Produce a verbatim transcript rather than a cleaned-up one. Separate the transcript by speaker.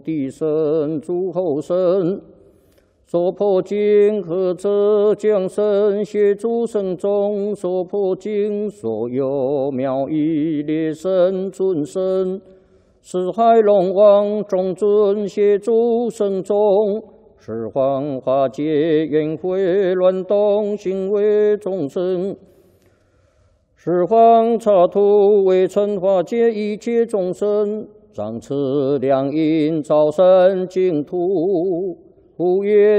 Speaker 1: 地神诸后神，所破经合者将神协诸神中所破经所有妙义列神尊神，是海龙王众尊协诸神中，是幻化界圆会乱动行为众生。 十方刹土为成化界一切众生，掌持良因造生净土，无愿